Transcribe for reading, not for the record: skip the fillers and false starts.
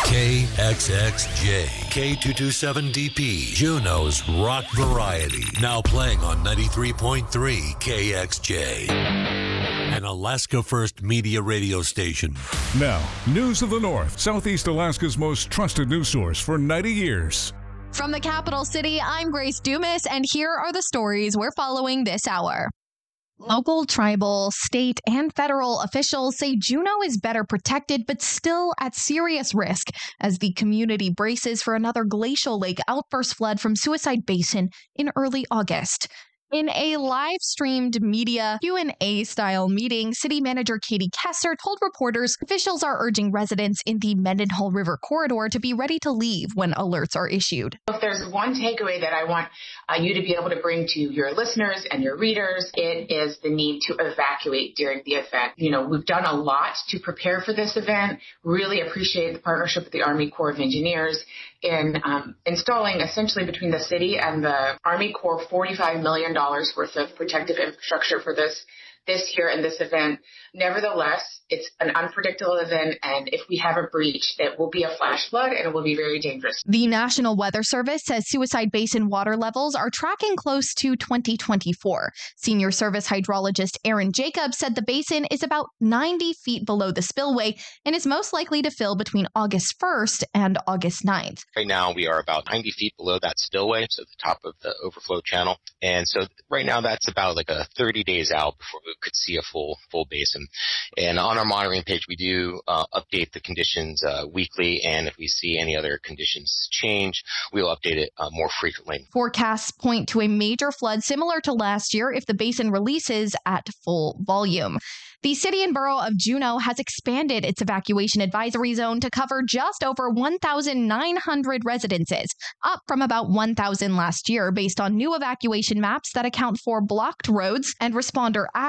KXXJ, K227DP, Juneau's rock variety. Now playing on 93.3 KXJ. An Alaska First Media radio station. Now, News of the North, Southeast Alaska's most trusted news source for 90 years. From the capital city, I'm Grace Dumas, and here are the stories we're following this hour. Local, tribal, state, and federal officials say Juneau is better protected, but still at serious risk as the community braces for another glacial lake outburst flood from Suicide Basin in early August. In a live-streamed media Q&A-style meeting, City Manager Katie Kessler told reporters officials are urging residents in the Mendenhall River corridor to be ready to leave when alerts are issued. If there's one takeaway that I want you to be able to bring to your listeners and your readers, it is the need to evacuate during the event. We've done a lot to prepare for this event. Really appreciate the partnership with the Army Corps of Engineers in installing essentially between the city and the Army Corps $45 million worth of protective infrastructure for this year and this event. Nevertheless, it's an unpredictable event, and if we have a breach, it will be a flash flood and it will be very dangerous. The National Weather Service says Suicide Basin water levels are tracking close to 2024. Senior Service Hydrologist Aaron Jacobs said the basin is about 90 feet below the spillway and is most likely to fill between August 1st and August 9th. Right now, we are about 90 feet below that spillway, so the top of the overflow channel. And so right now, that's about like a 30 days out before we could see a full basin. And on our monitoring page, we do update the conditions weekly, and if we see any other conditions change, we'll update it more frequently. Forecasts point to a major flood similar to last year if the basin releases at full volume. The city and borough of Juneau has expanded its evacuation advisory zone to cover just over 1,900 residences, up from about 1,000 last year based on new evacuation maps that account for blocked roads and responder